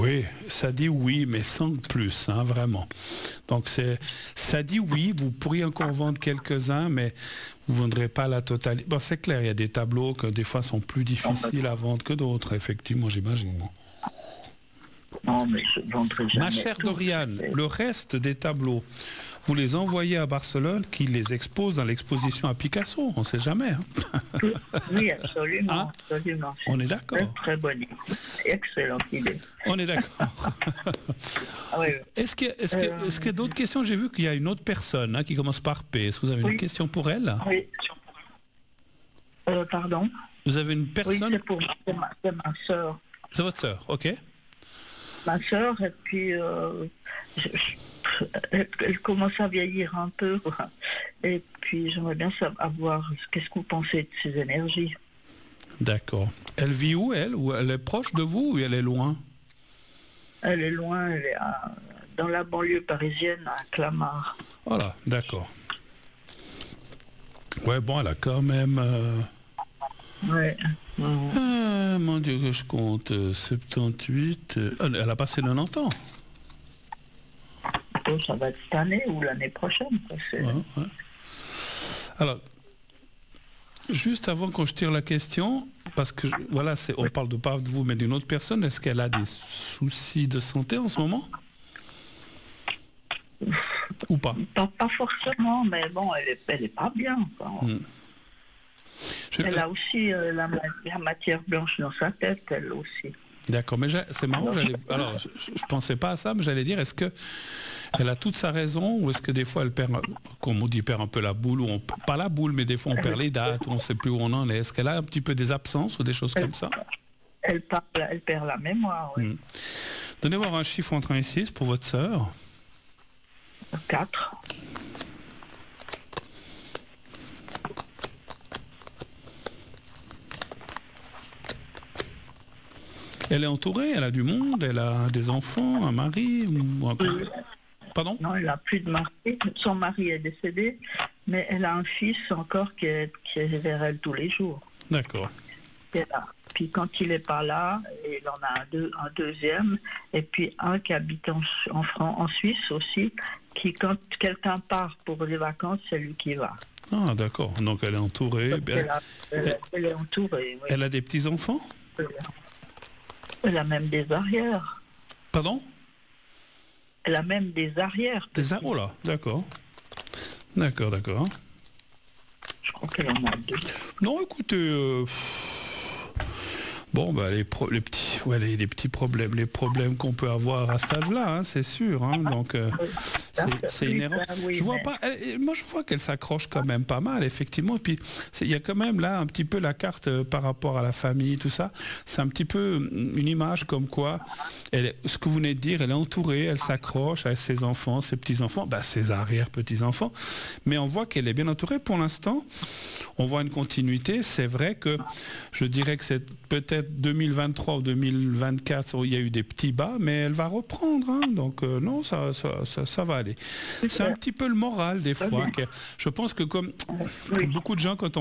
Oui, ça dit oui, mais sans plus, hein, vraiment. Donc ça dit oui, vous pourriez encore vendre quelques-uns, mais vous ne vendrez pas la totalité. Bon, c'est clair, il y a des tableaux que des fois sont plus difficiles à vendre que d'autres, effectivement, j'imagine. Non, mais je ne vendrai jamais. Ma chère tout. Doriane, le reste des tableaux, vous les envoyez à Barcelone, qui les expose dans l'exposition à Picasso, on ne sait jamais. Hein. Oui, absolument, Hein? absolument. On est d'accord. Très bonne idée. Excellente idée. On est d'accord. Ah, oui. Est-ce qu'il y a d'autres questions? J'ai vu qu'il y a une autre personne qui commence par P. Est-ce que vous avez une question pour elle? Oui. Pardon? Vous avez une Oui, personne? c'est ma soeur. C'est votre sœur, ok. Ma soeur, et puis elle commence à vieillir un peu. Et puis j'aimerais bien savoir qu'est-ce que vous pensez de ces énergies. D'accord. Elle vit où, elle? Ou elle est proche de vous ou elle est loin? Elle est loin, elle est dans la banlieue parisienne, à Clamart. Voilà, d'accord. Ouais, bon, elle a quand même... Ouais. mon Dieu, que je compte, 78... elle a passé 90 ans. Ça va être cette année ou l'année prochaine. Ouais. Alors, juste avant qu'on je tire la question, parce que voilà, on parle pas de vous, mais d'une autre personne, est-ce qu'elle a des soucis de santé en ce moment? Ou pas? Pas forcément, mais bon, elle est pas bien. Elle a aussi la matière blanche dans sa tête, elle aussi. D'accord, mais c'est marrant, alors je pensais pas à ça, mais j'allais dire, est-ce que elle a toute sa raison, ou est-ce que des fois elle perd, comme on dit, perd un peu la boule, ou pas la boule, mais des fois on perd les dates, ou on ne sait plus où on en est. Est-ce qu'elle a un petit peu des absences ou des choses comme ça? Elle perd la mémoire, oui. Donnez-moi un chiffre entre 1 et 6 pour votre sœur. 4. Elle est entourée, elle a du monde, elle a des enfants, un mari ou un couple. Pardon? Non, elle n'a plus de mari. Son mari est décédé, mais elle a un fils encore qui est vers elle tous les jours. D'accord. Puis quand il n'est pas là, il en a un deuxième, et puis un qui habite en Suisse aussi, qui quand quelqu'un part pour les vacances, c'est lui qui va. Ah d'accord, donc elle est entourée. Elle est entourée, oui. Elle a des petits-enfants? Elle a même des arrières. Pardon? Elle a même des arrières. Oh là, d'accord. D'accord. Je crois qu'elle en a 2. Non, écoutez... Bon, les petits problèmes, les problèmes qu'on peut avoir à cet âge-là, hein, c'est sûr. Hein, donc, c'est inhérent. Je vois pas. Moi, je vois qu'elle s'accroche quand même pas mal, effectivement. Et puis, il y a quand même là un petit peu la carte par rapport à la famille, tout ça. C'est un petit peu une image comme quoi, ce que vous venez de dire, elle est entourée, elle s'accroche à ses enfants, ses petits-enfants, ses arrière-petits-enfants. Mais on voit qu'elle est bien entourée pour l'instant. On voit une continuité. C'est vrai que je dirais que c'est peut-être 2023 ou 2024 où il y a eu des petits bas, mais elle va reprendre. Hein, donc non, ça va aller. C'est un petit peu le moral des fois. Je pense que comme beaucoup de gens, quand